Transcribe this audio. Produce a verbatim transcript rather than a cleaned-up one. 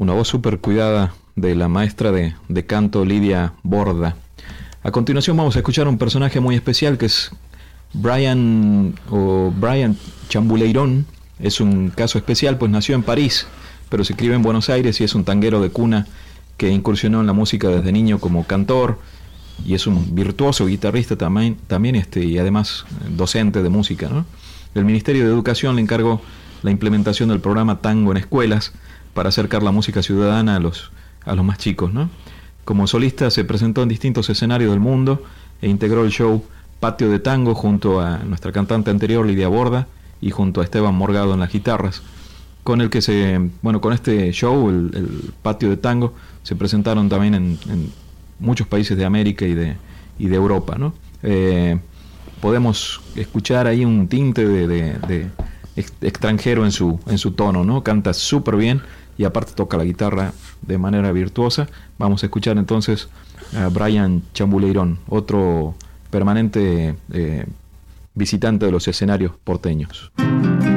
una voz súper cuidada de la maestra de, de canto Lidia Borda. A continuación vamos a escuchar un personaje muy especial que es Brian o Brian Chambuleirón. Es un caso especial, pues nació en París, pero se crió en Buenos Aires y es un tanguero de cuna que incursionó en la música desde niño como cantor y es un virtuoso guitarrista también, también este, y además docente de música, ¿no? El Ministerio de Educación le encargó la implementación del programa Tango en escuelas para acercar la música ciudadana a los, a los más chicos, ¿no? Como solista se presentó en distintos escenarios del mundo e integró el show Patio de Tango junto a nuestra cantante anterior Lidia Borda y junto a Esteban Morgado en las guitarras, con el que se, bueno, con este show, el, el Patio de Tango, se presentaron también en, en muchos países de América y de, y de Europa, ¿no? Eh, podemos escuchar ahí un tinte de, de, de extranjero en su, en su tono, ¿no? Canta súper bien y aparte toca la guitarra de manera virtuosa. Vamos a escuchar entonces a Brian Chambuleirón, otro permanente eh, visitante de los escenarios porteños.